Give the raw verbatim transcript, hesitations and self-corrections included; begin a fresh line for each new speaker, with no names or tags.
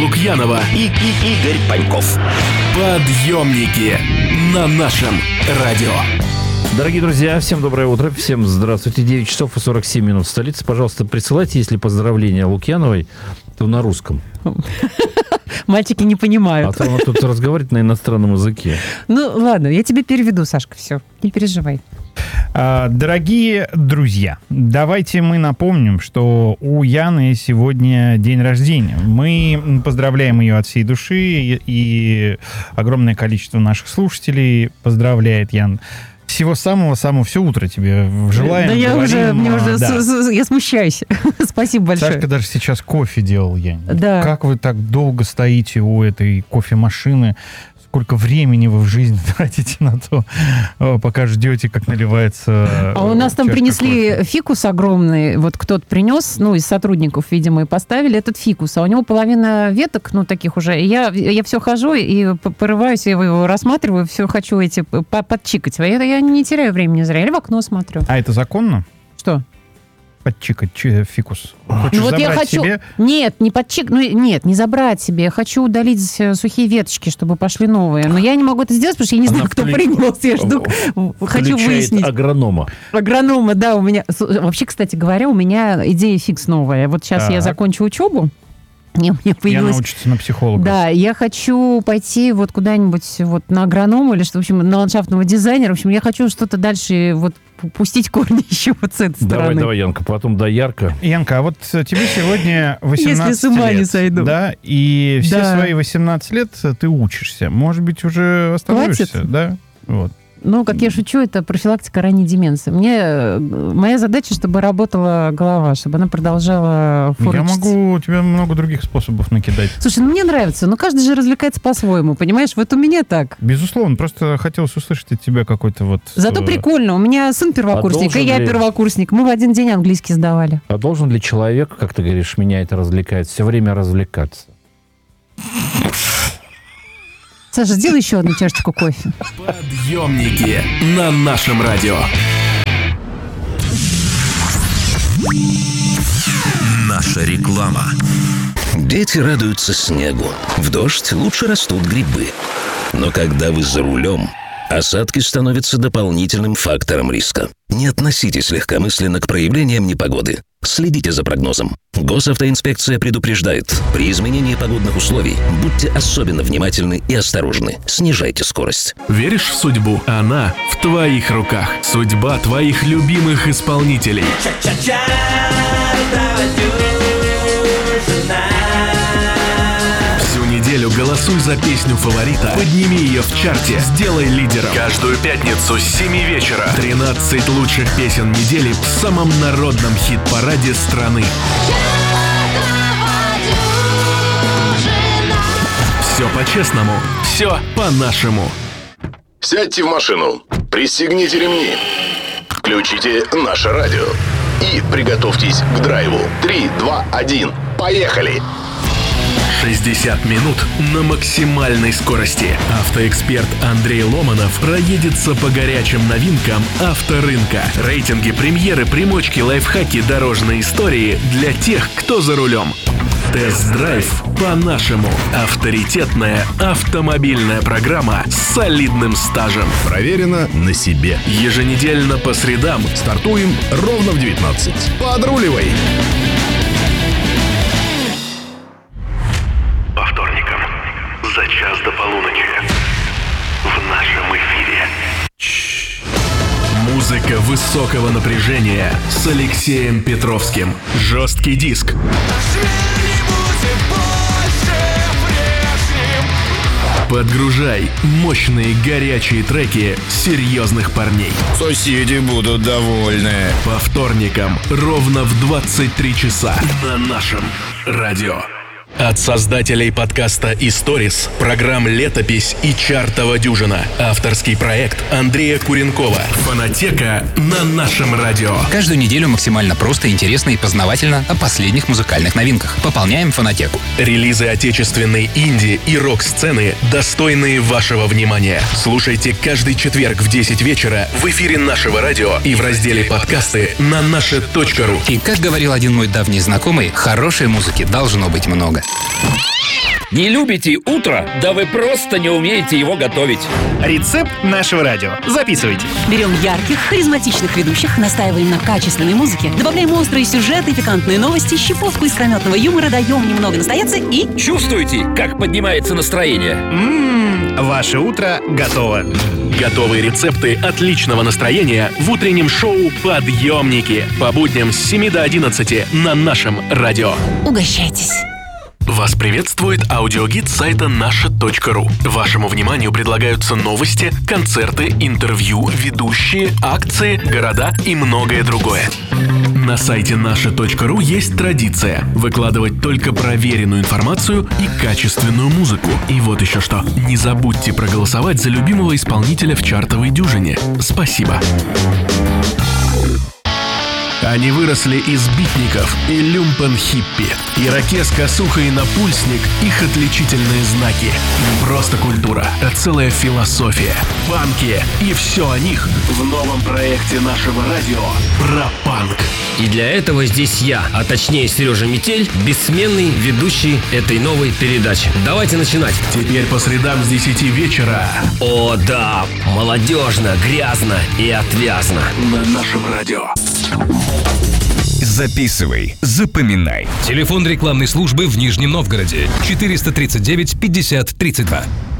Лукьянова и, и Игорь Паньков. Подъемники на нашем радио.
Дорогие друзья, всем доброе утро, всем здравствуйте. девять часов и сорок семь минут в столице. Пожалуйста, присылайте, если поздравления Лукьяновой, то на русском.
Мальчики не понимают.
А то она тут разговаривает на иностранном языке.
Ну, ладно, я тебе переведу, Сашка, все, не переживай.
Дорогие друзья, давайте мы напомним, что у Яны сегодня день рождения. Мы поздравляем ее от всей души, и огромное количество наших слушателей поздравляет, Ян. Всего самого-самого, все утро тебе желаем.
Да я
говорим,
уже, мне уже,
да.
с, с, я смущаюсь. Спасибо большое.
Сашка даже сейчас кофе делал, Ян.
Да.
Как вы так долго стоите у этой кофемашины? Сколько времени вы в жизни тратите на то, пока ждете, как наливается.
А у нас там принесли кофе. Фикус огромный. Вот кто-то принес, ну, из сотрудников, видимо, и поставили этот фикус. А у него половина веток, ну, таких уже. И я, я все хожу и порываюсь, я его рассматриваю, все хочу эти подчикать. Я, я не теряю времени зря. Или в окно смотрю.
А это законно?
Что?
Подчикать фикус. Хочешь
ну, вот
забрать
я хочу...
себе?
Нет, не подчик... ну, нет, не забрать себе. Я хочу удалить сухие веточки, чтобы пошли новые. Но я не могу это сделать, потому что я не знаю,
Она
кто
вклю...
принес. Я жду, хочу выяснить.
агронома.
Агронома, да, у меня... Вообще, кстати говоря, у меня идея фикс новая. Вот сейчас так. я закончу учебу. И у меня появилась...
Я научиться на психолога.
Да, я хочу пойти вот куда-нибудь вот на агронома или что, в общем, на ландшафтного дизайнера. В общем, я хочу что-то дальше вот пустить корни еще вот с этой стороны.
Давай, давай, Янка, потом до Ярко.
Янка, а вот тебе сегодня восемнадцать
Если с ума
лет,
не сойду.
Да, и все
да.
свои восемнадцать лет ты учишься. Может быть, уже остановишься,
Хватит?
Да? Вот.
Ну, как я шучу, это профилактика ранней деменции. Мне, моя задача, чтобы работала голова, чтобы она продолжала форочить.
Я могу тебе много других способов накидать.
Слушай, ну мне нравится, но каждый же развлекается по-своему, понимаешь? Вот у меня так.
Безусловно, просто хотелось услышать от тебя какой-то вот...
Зато прикольно, у меня сын первокурсник,
а
и я
ли...
первокурсник. Мы в один день английский сдавали.
А должен ли человек, как ты говоришь, меня это развлекает, все время развлекаться?
Саша, сделай еще одну чашечку кофе.
Подъемники на нашем радио.
Наша реклама. Дети радуются снегу. В дождь лучше растут грибы. Но когда вы за рулем, осадки становятся дополнительным фактором риска. Не относитесь легкомысленно к проявлениям непогоды. Следите за прогнозом. Госавтоинспекция предупреждает, при изменении погодных условий будьте особенно внимательны и осторожны. Снижайте скорость.
Веришь в судьбу? Она в твоих руках. Судьба твоих любимых исполнителей. Всю неделю голосуй за песню фаворита, подними ее в чарте, сделай лидером. Каждую пятницу с семи вечера тринадцать лучших песен недели в самом народном хит-параде страны. Все по-честному, все по-нашему.
Сядьте в машину, пристегните ремни, включите наше радио и приготовьтесь к драйву. Три, два, один, поехали!
шестьдесят минут на максимальной скорости. Автоэксперт Андрей Ломанов проедется по горячим новинкам авторынка. Рейтинги, премьеры, примочки, лайфхаки, дорожные истории для тех, кто за рулем. Тест-драйв по-нашему. Авторитетная автомобильная программа с солидным стажем.
Проверено на себе.
Еженедельно по средам.
Стартуем ровно в девятнадцать. Подруливай!
По вторникам за час до полуночи в нашем эфире. Музыка высокого напряжения с Алексеем Петровским. Жесткий диск. Подгружай мощные горячие треки серьезных парней.
Соседи будут довольны.
По вторникам ровно в двадцать три часа на нашем радио. От создателей подкаста «Историс», программ «Летопись» и «Чартова дюжина». Авторский проект Андрея Куренкова. Фонотека на нашем радио.
Каждую неделю максимально просто, интересно и познавательно о последних музыкальных новинках. Пополняем фонотеку.
Релизы отечественной инди и рок-сцены, достойные вашего внимания. Слушайте каждый четверг в десять вечера в эфире нашего радио и в разделе «Подкасты» на наше точка ру.
И, как говорил один мой давний знакомый, хорошей музыки должно быть много.
Не любите утро? Да вы просто не умеете его готовить.
Рецепт нашего радио. Записывайте.
Берем ярких, харизматичных ведущих, настаиваем на качественной музыке, добавляем острые сюжеты, пикантные новости, щепотку искрометного юмора, даем немного настояться и...
Чувствуете, как поднимается настроение?
Ммм, ваше утро готово.
Готовые рецепты отличного настроения в утреннем шоу «Подъемники» по будням с семи до одиннадцати на нашем радио.
Угощайтесь.
Вас приветствует аудиогид сайта наша точка ру. Вашему вниманию предлагаются новости, концерты, интервью, ведущие, акции, города и многое другое. На сайте наша точка ру есть традиция выкладывать только проверенную информацию и качественную музыку. И вот еще что. Не забудьте проголосовать за любимого исполнителя в чартовой дюжине. Спасибо. Они выросли из битников и люмпен-хиппи. Ирокез, косуха и напульсник – их отличительные знаки. Не просто культура, а целая философия. Панки и все о них в новом проекте нашего радио про панк.
И для этого здесь я, а точнее Сережа Метель, бессменный ведущий этой новой передачи. Давайте начинать.
Теперь по средам с десяти вечера.
О да, молодежно, грязно и отвязно.
На нашем радио.
Записывай, запоминай.
Телефон рекламной службы в Нижнем Новгороде. четыреста тридцать девять пятьдесят тридцать два.